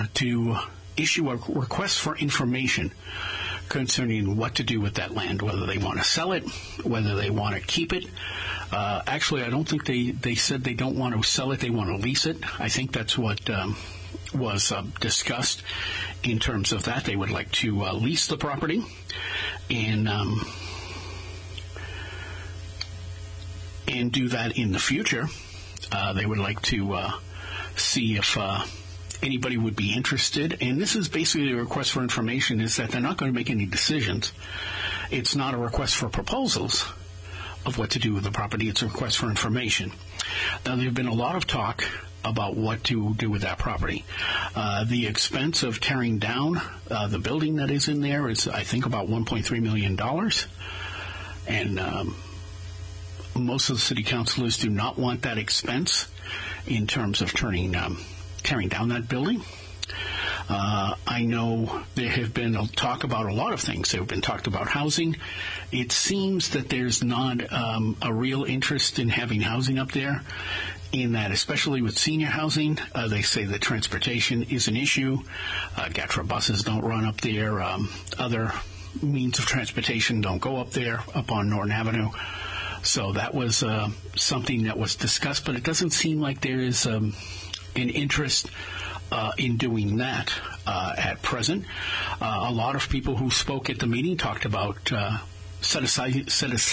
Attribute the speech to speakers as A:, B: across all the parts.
A: Corps to issue a request for information concerning what to do with that land, whether they want to sell it, whether they want to keep it. Actually, I don't think they said they don't want to sell it, they want to lease it. I think that's what was discussed in terms of that. They would like to lease the property and do that in the future. They would like to see if anybody would be interested. And this is basically a request for information, is that they're not going to make any decisions. It's not a request for proposals of what to do with the property. It's a request for information. Now, there have been a lot of talk about what to do with that property. The expense of tearing down the building that is in there is, I think, about $1.3 million. And most of the city councilors do not want that expense in terms of tearing down that building. I know there have been talk about a lot of things. There have been talked about housing. It seems that there's not a real interest in having housing up there, in that, especially with senior housing, they say that transportation is an issue. GATRA buses don't run up there. Other means of transportation don't go up there, up on Norton Avenue. So that was something that was discussed, but it doesn't seem like there is an interest in doing that at present. A lot of people who spoke at the meeting talked about set aside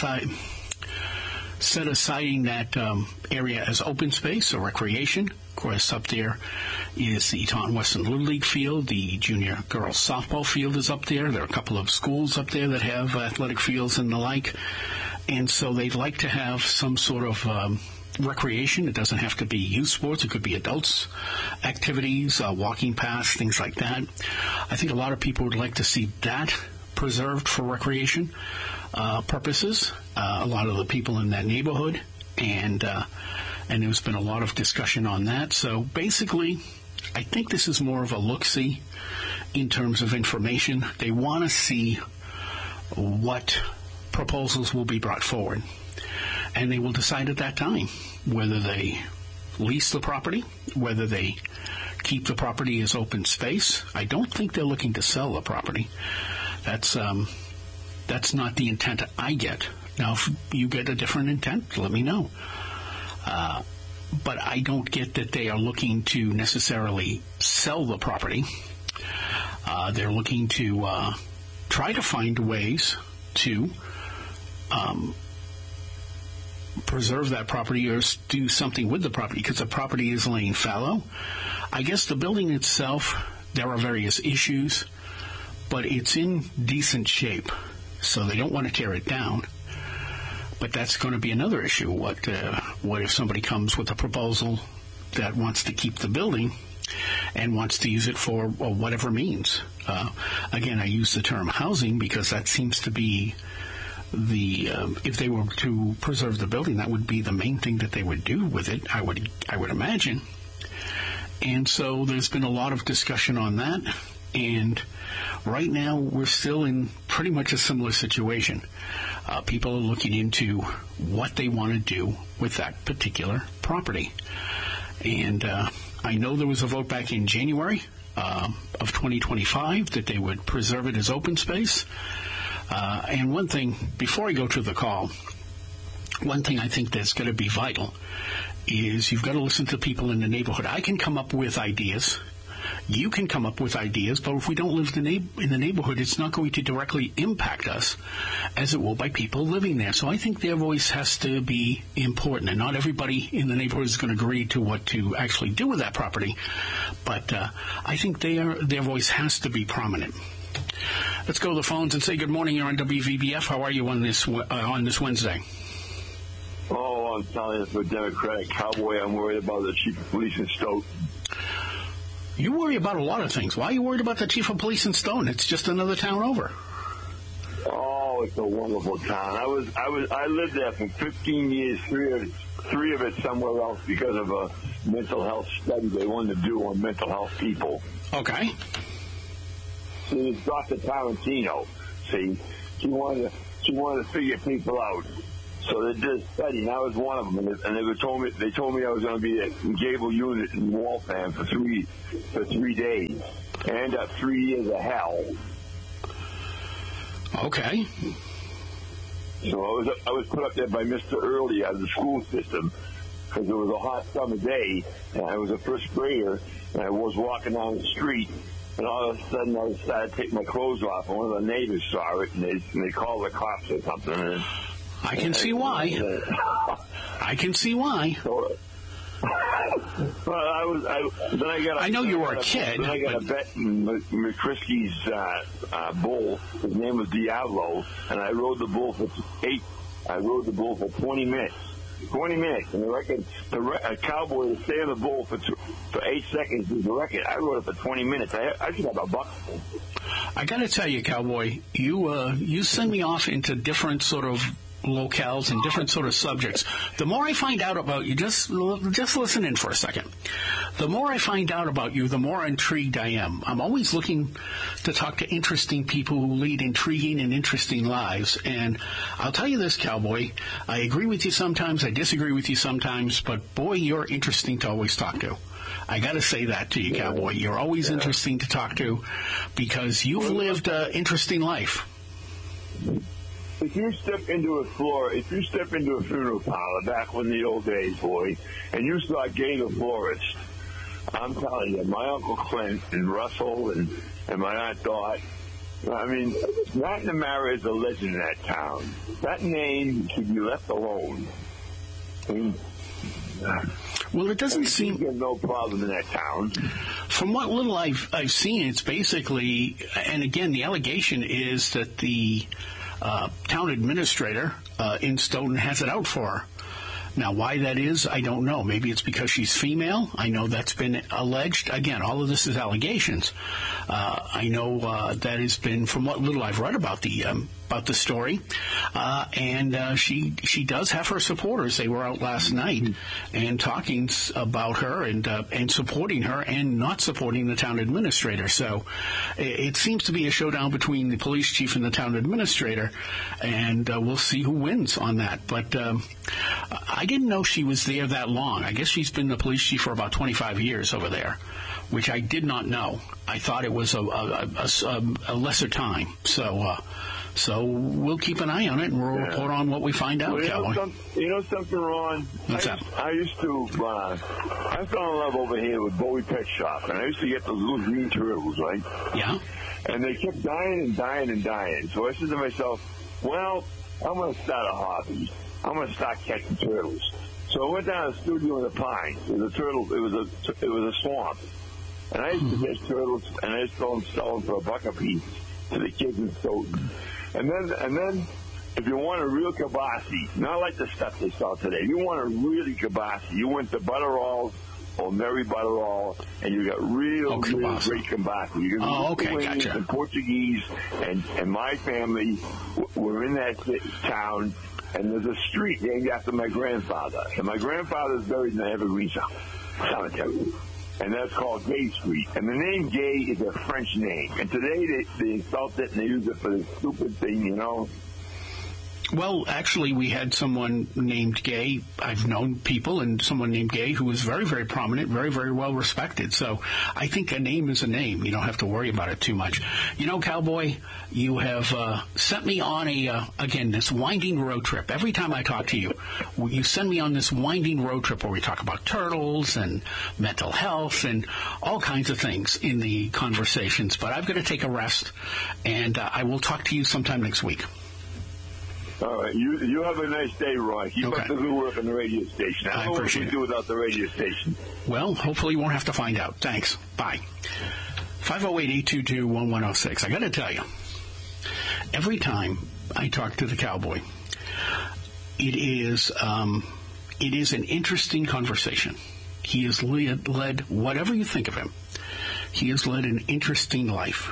A: that area as open space or recreation. Of course, up there is the Taunton Western Little League field. The junior girls softball field is up there. There are a couple of schools up there that have athletic fields and the like. And so they'd like to have some sort of recreation. It doesn't have to be youth sports. It could be adults' activities, walking paths, things like that. I think a lot of people would like to see that preserved for recreation purposes. A lot of the people in that neighborhood, and there's been a lot of discussion on that. So basically, I think this is more of a look-see in terms of information. They want to see what proposals will be brought forward, and they will decide at that time whether they lease the property, whether they keep the property as open space. I don't think they're looking to sell the property. That's not the intent I get. Now, if you get a different intent, let me know. But I don't get that they are looking to necessarily sell the property. They're looking to try to find ways to preserve that property or do something with the property, because the property is laying fallow. I guess the building itself, there are various issues, but it's in decent shape, so they don't want to tear it down. But that's going to be another issue. What if somebody comes with a proposal that wants to keep the building and wants to use it for whatever means? Again, I use the term housing because that seems to be if they were to preserve the building, that would be the main thing that they would do with it, I would imagine. And so there's been a lot of discussion on that, and right now we're still in pretty much a similar situation. People are looking into what they want to do with that particular property. And I know there was a vote back in January of 2025 that they would preserve it as open space. And one thing, before I go to the call, one thing I think that's going to be vital is you've got to listen to people in the neighborhood. I can come up with ideas. You can come up with ideas, but if we don't live in the neighborhood, it's not going to directly impact us as it will by people living there. So I think their voice has to be important, and not everybody in the neighborhood is going to agree to what to actually do with that property. But I think their voice has to be prominent. Let's go to the phones and say good morning. You're on WVBF. How are you on this Wednesday?
B: Oh, I'm telling you, for Democratic Cowboy, I'm worried about the chief of police in Stoughton.
A: You worry about a lot of things. Why are you worried about the chief of police in Stoughton? It's just another town over.
B: Oh, it's a wonderful town. I lived there for 15 years, three of it somewhere else because of a mental health study they wanted to do on mental health people.
A: Okay.
B: See, it's Dr. Tarantino. See, she wanted to figure people out. So they did a study, and I was one of them. And they told me I was going to be at Gable Unit in Waltham for 3 days. I ended up 3 years of hell.
A: Okay.
B: So I was put up there by Mr. Early out of the school system because it was a hot summer day, and I was a first grader, and I was walking down the street, and all of a sudden I started to take my clothes off, and one of the neighbors saw it, and they called the cops or something. And
A: I can see why. I can see why.
B: So, well, I know you were a kid. Then I got a bet in McCrisky's bull. His name was Diablo, and I rode the bull for 20 minutes. 20 minutes, and the record, a cowboy to stay on the bull for 8 seconds is the record. I rode it for 20 minutes. I should have a buck.
A: I got to tell you, cowboy, you send me off into different sort of locales and different sort of subjects. The more I find out about you, just listen in for a second. The more I find out about you, the more intrigued I am. I'm always looking to talk to interesting people who lead intriguing and interesting lives. And I'll tell you this, cowboy, I agree with you sometimes, I disagree with you sometimes, but boy, you're interesting to always talk to. I got to say that to you, cowboy. You're always interesting to talk to because you've lived an interesting life.
B: If you step into a funeral parlor back in the old days, boy, and you saw Gay the florist, I'm telling you, my Uncle Clint and Russell and my Aunt Dot, I mean, McNamara is a legend in that town. That name should be left alone. I mean,
A: well, it doesn't seem...
B: There's no problem in that town.
A: From what little I've seen, it's basically... And again, the allegation is that the town administrator in Stoughton has it out for her. Now, why that is, I don't know. Maybe it's because she's female. I know that's been alleged. Again, all of this is allegations. I know that has been, from what little I've read about the story, and she does have her supporters. They were out last night and talking about her and supporting her and not supporting the town administrator. So it seems to be a showdown between the police chief and the town administrator, and we'll see who wins on that. But I didn't know she was there that long. I guess she's been the police chief for about 25 years over there, which I did not know. I thought it was a lesser time. So we'll keep an eye on it, and we'll report on what we find out, Cowboy.
B: You know something, Ron?
A: What's that?
B: I used to, I fell in love over here with Bowie Pet Shop, and I used to get those little green turtles, right?
A: Yeah.
B: And they kept dying and dying and dying. So I said to myself, well, I'm going to start a hobby. I'm going to start catching turtles. So I went down to the studio in the Pines. It was a swamp. And I used to catch turtles, and I used to sell them for a buck a piece to the kids in Stoughton. And then, if you want a real kibasi, not like the stuff they sell today, if you want a really kibasi, you went to Butterall's or Mary Butterall, and you got real great kibasi. You
A: okay, gotcha.
B: And Portuguese, and my family were in that town, and there's a street named after my grandfather. And my grandfather's buried in the Evergreen Cemetery. And that's called Gay Street. And the name Gay is a French name. And today they insult it and they use it for this stupid thing, you know.
A: Well, actually, we had someone named Gay. I've known people and someone named Gay who was very, very prominent, very, very well respected. So I think a name is a name. You don't have to worry about it too much. You know, Cowboy, you have sent me on again, this winding road trip. Every time I talk to you, you send me on this winding road trip where we talk about turtles and mental health and all kinds of things in the conversations. But I've got to take a rest, and I will talk to you sometime next week.
B: All right. You have a nice day, Roy. Keep up the good work on the radio station. I don't know what we do without the radio station.
A: Well, hopefully you won't have to find out. Thanks. Bye. 508-822-1106. I got to tell you, every time I talk to the Cowboy, it is an interesting conversation. He has led, whatever you think of him, he has led an interesting life.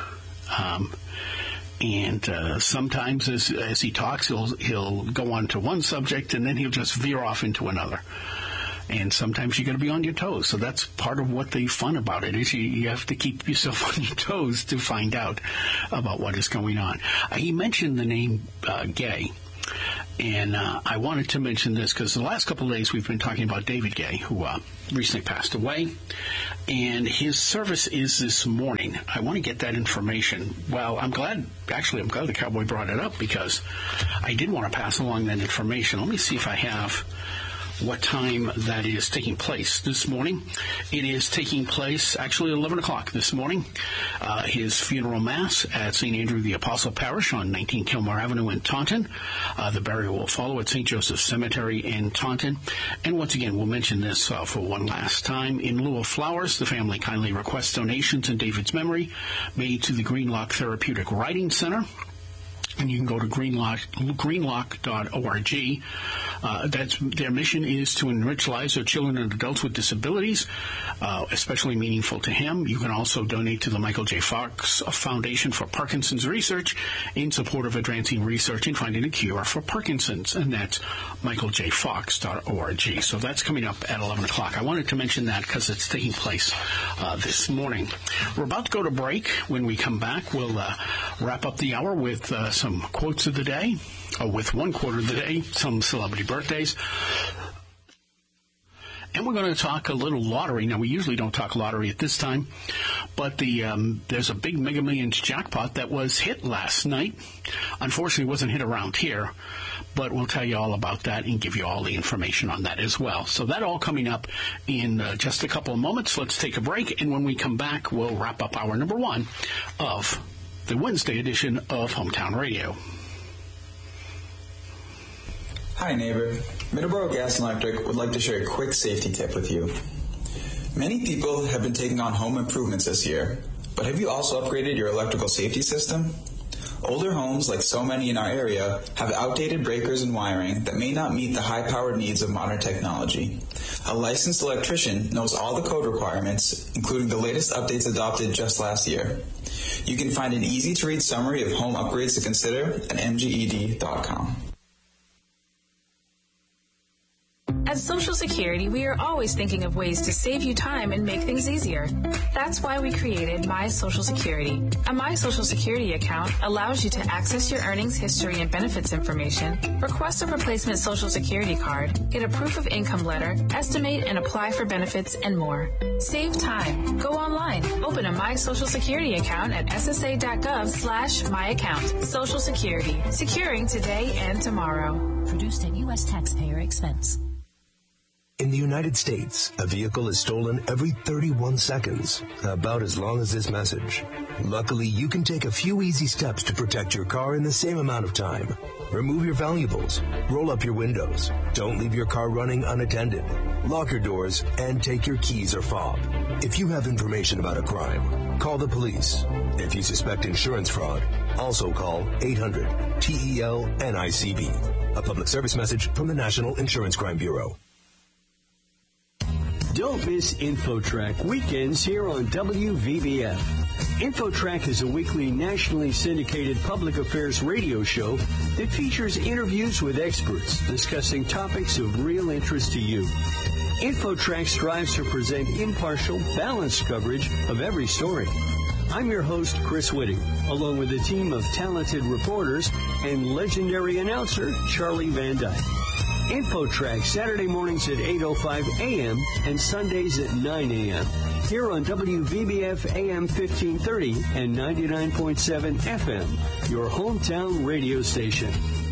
A: And sometimes as he talks, he'll go on to one subject, and then he'll just veer off into another. And sometimes you got to be on your toes. So that's part of what the fun about it is. You have to keep yourself on your toes to find out about what is going on. He mentioned the name Gay. And I wanted to mention this because the last couple of days we've been talking about David Gay, who recently passed away. And his service is this morning. I want to get that information. Well, I'm glad the Cowboy brought it up because I did want to pass along that information. Let me see if I have what time that is taking place this morning. It is taking place actually 11 o'clock this morning. His funeral mass at St. Andrew the Apostle Parish on 19 Kilmore Avenue in Taunton. The burial will follow at St. Joseph's Cemetery in Taunton. And once again, we'll mention this for one last time. In lieu of flowers, the family kindly requests donations in David's memory made to the Greenlock Therapeutic Writing Center. And you can go to greenlock.org. Their mission is to enrich lives of children and adults with disabilities, especially meaningful to him. You can also donate to the Michael J. Fox Foundation for Parkinson's Research in support of advancing research and finding a cure for Parkinson's, and that's michaeljfox.org. So that's coming up at 11 o'clock. I wanted to mention that because it's taking place this morning. We're about to go to break. When we come back, we'll wrap up the hour with some quotes of the day, with one quote of the day, some celebrity birthdays. And we're going to talk a little lottery. Now, we usually don't talk lottery at this time, but there's a big Mega Millions jackpot that was hit last night. Unfortunately, it wasn't hit around here, but we'll tell you all about that and give you all the information on that as well. So that all coming up in just a couple of moments. Let's take a break, and when we come back, we'll wrap up hour number one of the Wednesday edition of Hometown Radio.
C: Hi, neighbor. Middleborough Gas and Electric would like to share a quick safety tip with you. Many people have been taking on home improvements this year, but have you also upgraded your electrical safety system? Older homes, like so many in our area, have outdated breakers and wiring that may not meet the high-powered needs of modern technology. A licensed electrician knows all the code requirements, including the latest updates adopted just last year. You can find an easy-to-read summary of home upgrades to consider at mged.com.
D: At Social Security, we are always thinking of ways to save you time and make things easier. That's why we created My Social Security. A My Social Security account allows you to access your earnings history and benefits information, request a replacement Social Security card, get a proof of income letter, estimate and apply for benefits, and more. Save time. Go online. Open a My Social Security account at ssa.gov/myaccount. Social Security. Securing today and tomorrow.
E: Produced at U.S. taxpayer expense.
F: In the United States, a vehicle is stolen every 31 seconds, about as long as this message. Luckily, you can take a few easy steps to protect your car in the same amount of time. Remove your valuables, roll up your windows, don't leave your car running unattended, lock your doors, and take your keys or fob. If you have information about a crime, call the police. If you suspect insurance fraud, also call 800-TEL-NICB. A public service message from the National Insurance Crime Bureau.
G: Don't miss InfoTrack weekends here on WVBF. InfoTrack is a weekly nationally syndicated public affairs radio show that features interviews with experts discussing topics of real interest to you. InfoTrack strives to present impartial, balanced coverage of every story. I'm your host, Chris Whitting, along with a team of talented reporters and legendary announcer, Charlie Van Dyke. InfoTrack, Saturday mornings at 8:05 a.m. and Sundays at 9 a.m. here on WVBF AM 1530 and 99.7 FM, your hometown radio station.